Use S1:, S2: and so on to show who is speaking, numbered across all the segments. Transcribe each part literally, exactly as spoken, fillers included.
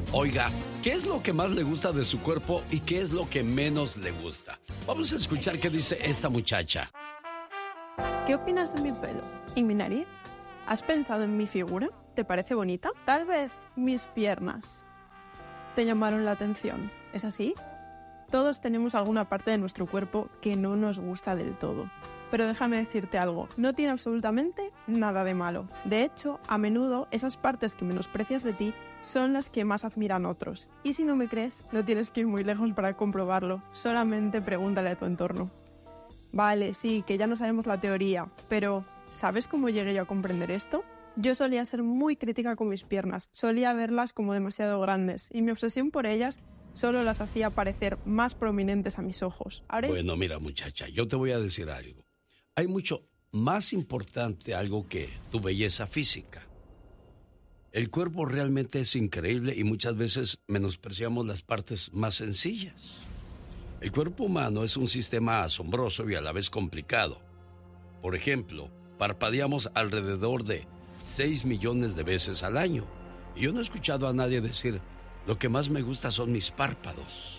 S1: Oiga, ¿qué es lo que más le gusta de su cuerpo y qué es lo que menos le gusta? Vamos a escuchar qué dice esta muchacha.
S2: ¿Qué opinas de mi pelo y mi nariz? ¿Has pensado en mi figura? ¿Te parece bonita? Tal vez mis piernas te llamaron la atención. ¿Es así? Todos tenemos alguna parte de nuestro cuerpo que no nos gusta del todo. Pero déjame decirte algo, no tiene absolutamente nada de malo. De hecho, a menudo esas partes que menosprecias de ti son las que más admiran otros. Y si no me crees, no tienes que ir muy lejos para comprobarlo. Solamente pregúntale a tu entorno. Vale, sí, que ya no sabemos la teoría, pero ¿sabes cómo llegué yo a comprender esto? Yo solía ser muy crítica con mis piernas, solía verlas como demasiado grandes y mi obsesión por ellas solo las hacía parecer más prominentes a mis ojos. Ahora...
S1: Bueno, mira muchacha, yo te voy a decir algo. Hay mucho más importante algo que tu belleza física. El cuerpo realmente es increíble y muchas veces menospreciamos las partes más sencillas. El cuerpo humano es un sistema asombroso y a la vez complicado. Por ejemplo, parpadeamos alrededor de seis millones de veces al año. Y yo no he escuchado a nadie decir, lo que más me gusta son mis párpados.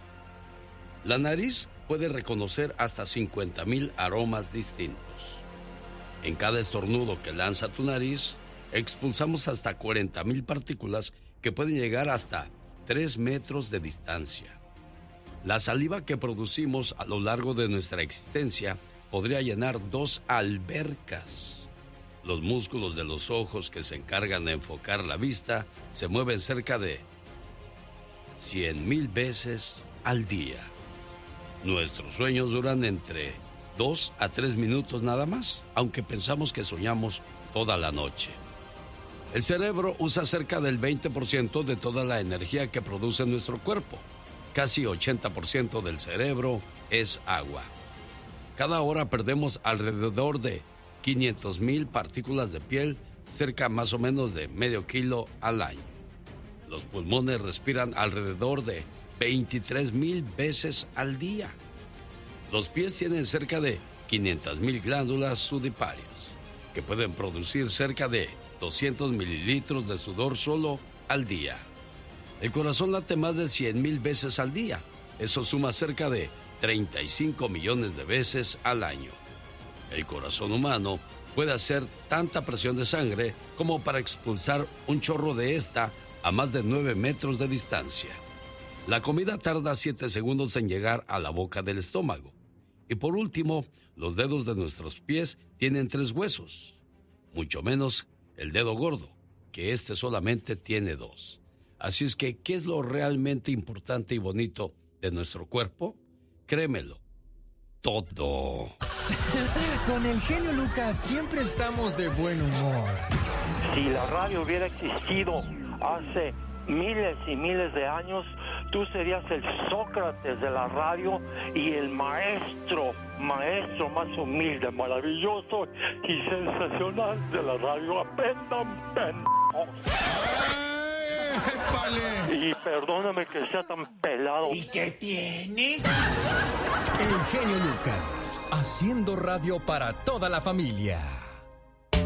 S1: La nariz puede reconocer hasta cincuenta mil aromas distintos. En cada estornudo que lanza tu nariz, expulsamos hasta cuarenta mil partículas que pueden llegar hasta tres metros de distancia. La saliva que producimos a lo largo de nuestra existencia podría llenar dos albercas. Los músculos de los ojos que se encargan de enfocar la vista se mueven cerca de cien mil veces al día. Nuestros sueños duran entre dos a tres minutos nada más, aunque pensamos que soñamos toda la noche. El cerebro usa cerca del veinte por ciento de toda la energía que produce nuestro cuerpo. Casi ochenta por ciento del cerebro es agua. Cada hora perdemos alrededor de quinientas mil partículas de piel, cerca más o menos de medio kilo al año. Los pulmones respiran alrededor de veintitrés mil veces al día. Los pies tienen cerca de quinientas mil glándulas sudiparias, que pueden producir cerca de doscientos mililitros de sudor solo al día. El corazón late más de cien mil veces al día. Eso suma cerca de treinta y cinco millones de veces al año. El corazón humano puede hacer tanta presión de sangre como para expulsar un chorro de esta a más de nueve metros de distancia. La comida tarda siete segundos en llegar a la boca del estómago. Y por último, los dedos de nuestros pies tienen tres huesos, mucho menos el dedo gordo, que este solamente tiene dos. Así es que, ¿qué es lo realmente importante y bonito de nuestro cuerpo? Créemelo, todo.
S3: Con el genio Lucas siempre estamos de buen humor.
S4: Si la radio hubiera existido hace miles y miles de años, tú serías el Sócrates de la radio y el maestro, maestro más humilde, maravilloso y sensacional de la radio. Aprendan, pendejos.
S3: ¡Épale!
S4: Y perdóname que sea tan pelado.
S3: ¿Y qué tiene? El genio Lucas, haciendo radio para toda la familia.